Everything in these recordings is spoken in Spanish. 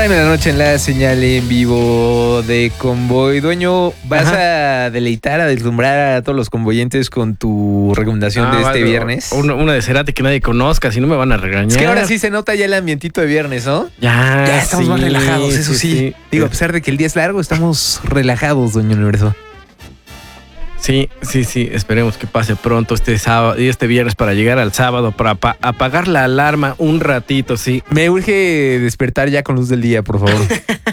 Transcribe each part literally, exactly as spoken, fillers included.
nueve de la noche en la señal en vivo de Convoy. Dueño, ¿vas Ajá. a deleitar, a deslumbrar a todos los convoyentes con tu recomendación ah, de este vale, viernes? Una, una de Cerati que nadie conozca, si no me van a regañar. Es que ahora sí se nota ya el ambientito de viernes, ¿no? Ya, ya estamos sí, más relajados, eso sí. sí. sí. Digo, a pesar de que el día es largo, estamos relajados, Doña Universo. Sí, sí, sí, esperemos que pase pronto este sábado y este viernes para llegar al sábado, para apa- apagar la alarma un ratito, sí. Me urge despertar ya con luz del día, por favor.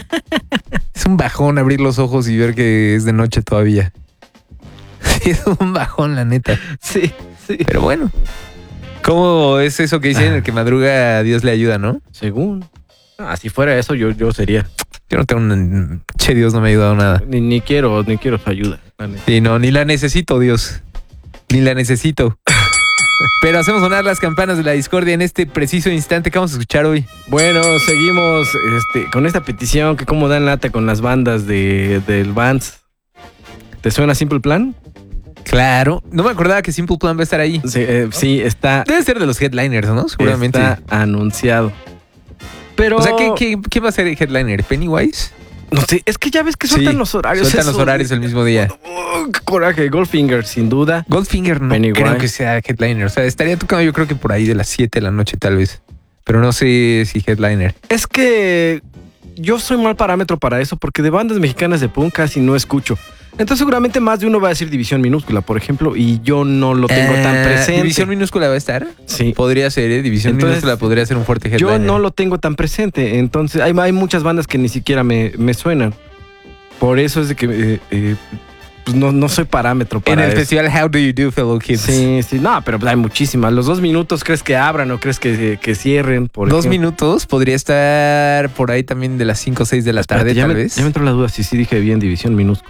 Es un bajón abrir los ojos y ver que es de noche todavía. Sí, es un bajón, la neta. Sí, sí. Pero bueno, ¿cómo es eso que dicen? El que madruga a Dios le ayuda, ¿no? Según. Ah, si fuera eso, yo, yo sería. Yo no tengo un... Che, Dios no me ha ayudado nada. Ni, ni quiero, ni quiero su ayuda. Vale. Sí, no, ni la necesito, Dios. Ni la necesito. Pero hacemos sonar las campanas de la discordia en este preciso instante. ¿Qué vamos a escuchar hoy? Bueno, seguimos este, con esta petición que cómo dan lata con las bandas de, del Vans. ¿Te suena Simple Plan? Claro. No me acordaba que Simple Plan va a estar ahí. Sí, eh, sí está... Debe ser de los headliners, ¿no? Seguramente. Está anunciado. Pero... O sea, ¿qué, qué, qué va a ser el headliner? ¿Pennywise? No sé, es que ya ves que sueltan sí, los horarios. Sueltan los horarios el mismo día. Oh, qué coraje. Goldfinger, sin duda. Goldfinger no Pennywise. Creo que sea headliner. O sea, estaría tocando yo creo que por ahí de las siete de la noche tal vez. Pero no sé si headliner. Es que yo soy mal parámetro para eso porque de bandas mexicanas de punk casi no escucho. Entonces seguramente más de uno va a decir División Minúscula, por ejemplo, y yo no lo tengo eh, tan presente. ¿División Minúscula va a estar? Sí. Podría ser, ¿eh? División entonces, Minúscula podría ser un fuerte headliner. Yo no lo tengo tan presente, entonces hay, hay muchas bandas que ni siquiera me, me suenan. Por eso es de que eh, eh, pues no, no soy parámetro para En el eso. festival How Do You Do, Fellow Kids. Sí, sí, no, pero hay muchísimas. ¿Los dos minutos crees que abran o crees que, que cierren? Por dos ejemplo? minutos podría estar por ahí también de las cinco o seis de la Espérate, tarde, ya tal me, vez. Ya me entró la duda si sí dije bien División Minúscula.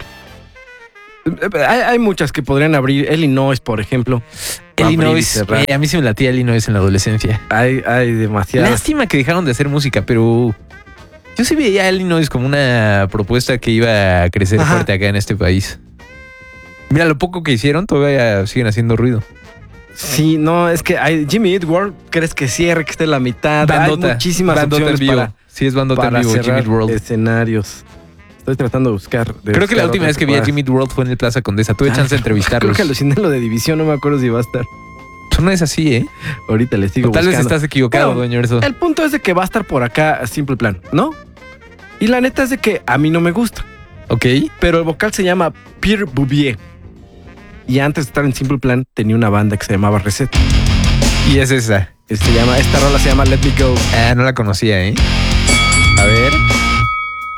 Hay, hay muchas que podrían abrir. Illinois, por ejemplo. Illinois, eh, a mí sí me latía Illinois en la adolescencia. Hay, hay demasiadas. Lástima que dejaron de hacer música, pero yo sí veía a Illinois como una propuesta que iba a crecer Ajá. fuerte acá en este país. Mira, lo poco que hicieron todavía siguen haciendo ruido. Sí, no, es que hay Jimmy Eat World, ¿crees que cierre, que esté en la mitad? Bandota, hay muchísimas bandota opciones en vivo. para, sí, es bandota para en vivo, cerrar Jimmy Eat World. Escenarios. Estoy tratando de buscar. De Creo buscar que la última vez que vi a Jimmy Eat World fue en el Plaza Condesa. Tuve chance de entrevistarlos. Creo que aluciné lo de División, no me acuerdo si va a estar. Pues no es así, ¿eh? Ahorita le sigo o tal buscando. vez estás equivocado, bueno, doña Erso. El punto es de que va a estar por acá Simple Plan, ¿no? Y la neta es de que a mí no me gusta. Ok. Pero el vocal se llama Pierre Bouvier. Y antes de estar en Simple Plan tenía una banda que se llamaba Reset. Y es esa. Se llama, esta rola se llama Let Me Go. Ah, no la conocía, ¿eh? A ver.